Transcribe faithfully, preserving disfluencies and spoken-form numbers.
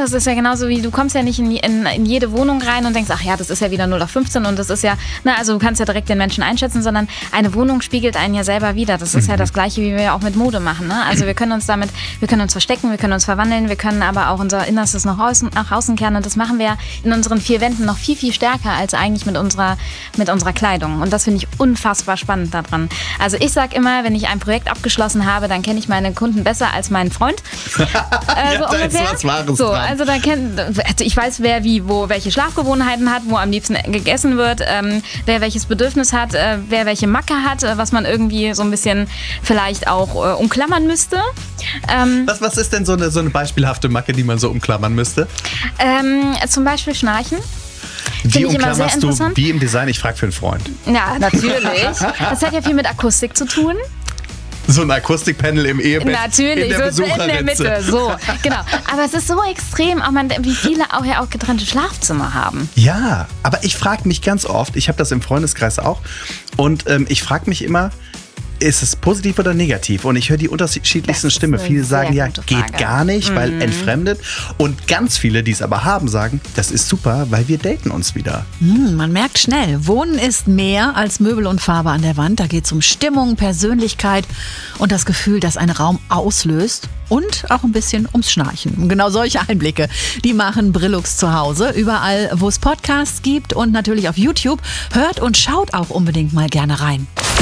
das ist ja genauso wie, du kommst ja nicht in, in, in jede Wohnung rein und denkst, ach ja, das ist ja wieder null auf fünfzehn und das ist ja, na, also du kannst ja direkt den Menschen einschätzen, sondern eine Wohnung spiegelt einen ja selber wieder. Das ist mhm. ja das Gleiche, wie wir ja auch mit Mode machen. Ne? Also wir können uns damit, wir können uns verstecken, wir können uns verwandeln, wir können aber auch unser Innerstes nach außen, nach außen kehren und das machen wir in unseren vier Wänden noch viel, viel stärker als eigentlich mit unserer, mit unserer Kleidung. Und das finde ich unfassbar spannend daran. Also ich sage immer, wenn ich ein Projekt abgeschlossen habe, dann kenne ich meine Kunden besser als meinen Freund. äh, ja, so da ist was Wahres so, dran. also da kennt, ich weiß, wer wie, wo, welche Schlafgewohnheiten hat, wo am liebsten gegessen wird, ähm, wer welches Bedürfnis hat, äh, wer welche Macke hat, äh, was man irgendwie so ein bisschen vielleicht auch äh, umklammern müsste. Ähm, was, was ist denn so eine, so eine beispielhafte Macke, die man so umklammern müsste? ähm, zum Beispiel Schnarchen. Wie ich immer sehr umklammerst du, interessant. wie im Design? Ich frage für einen Freund. Ja, natürlich. Das hat ja viel mit Akustik zu tun. So ein Akustikpanel im Ehebett Natürlich, in der so in der Besucherritze. Mitte, so, genau. Aber es ist so extrem, auch man, wie viele auch ja auch getrennte Schlafzimmer haben. Ja, aber ich frage mich ganz oft, ich habe das im Freundeskreis auch, und ähm, ich frage mich immer, ist es positiv oder negativ? Und ich höre die unterschiedlichsten Stimmen. Viele sagen, ja, geht gar nicht, weil mhm. entfremdet. Und ganz viele, die es aber haben, sagen, das ist super, weil wir daten uns wieder. Hm, man merkt schnell, Wohnen ist mehr als Möbel und Farbe an der Wand. Da geht es um Stimmung, Persönlichkeit und das Gefühl, das ein Raum auslöst. Und auch ein bisschen ums Schnarchen. Und genau solche Einblicke, die machen Brillux zu Hause. Überall, wo es Podcasts gibt und natürlich auf YouTube. Hört und schaut auch unbedingt mal gerne rein.